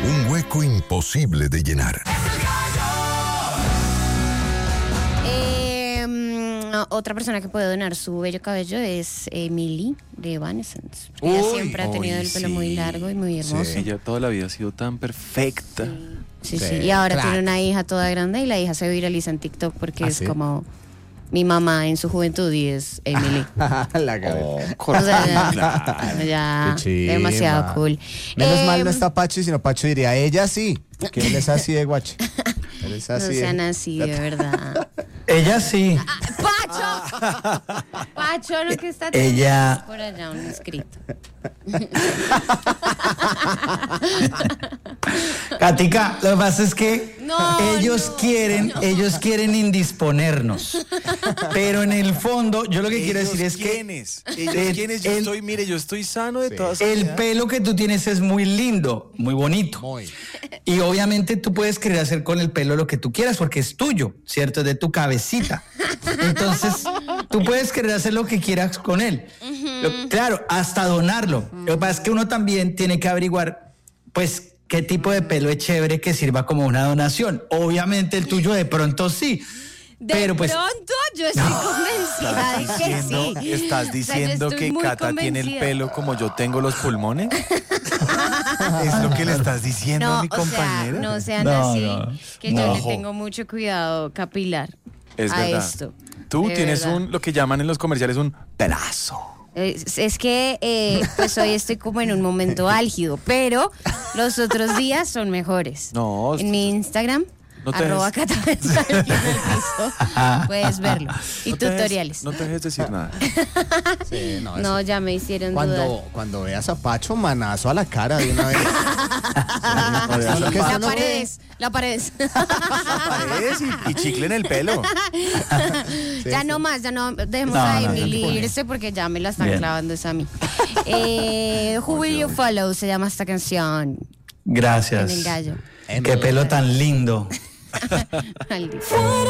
Un hueco imposible de llenar. Otra persona que puede donar su bello cabello es Emily de Evanescence. Ella siempre ha tenido el pelo muy largo y muy hermoso. Sí, ella toda la vida ha sido tan perfecta. Sí. Y ahora tiene una hija toda grande y la hija se viraliza en TikTok porque es como mi mamá en su juventud y es Emily. La cabeza. O sea, ya demasiado cool. Menos mal no está Pacho, sino Pacho diría, ella sí, que él es así de guache. Él es No así sean así, de verdad. Ella sí. ¡Pacho! Pacho, lo que está Ella- por allá un escrito. Katica, lo que pasa es que ellos ellos quieren indisponernos. Pero en el fondo, yo lo que quiero decir es que ¿Quiénes? Ellos quiénes, yo estoy sano de todas el pelo que tú tienes es muy lindo, muy bonito. Y obviamente tú puedes querer hacer con el pelo lo que tú quieras porque es tuyo, ¿cierto? Es de tu cabecita. Entonces, tú puedes querer hacer lo que quieras con él. Claro, hasta donarlo. Lo que pasa es que uno también tiene que averiguar, pues, qué tipo de pelo es chévere que sirva como una donación. Obviamente el tuyo de pronto sí. Pero pues pronto yo estoy convencida de que sí. ¿Estás diciendo yo estoy que muy Cata tiene el convencida. pelo como yo tengo los pulmones? ¿Es lo que le estás diciendo a mi compañera? No sean así, que yo le tengo mucho cuidado capilar Es a verdad. esto. Tú de tienes verdad. lo que llaman en los comerciales un pelazo. Es que pues hoy estoy como en un momento álgido, pero los otros días son mejores. No, En mi Instagram, no te @Cata en el piso, puedes verlo. Y no te dejes- tutoriales. no te dejes decir nada. Sí, no, No, eso. ya me hicieron dudar. Cuando veas a Pacho, manazo a la cara de una vez. La pared. Paredes y chicle en el pelo. Ya no más, ya no dejemos No, a no, Emily no. irse porque ya me la están Bien. clavando es a mí. Who Will You Follow se llama esta canción. gracias. En el gallo. Qué pelo tan lindo. Maldito.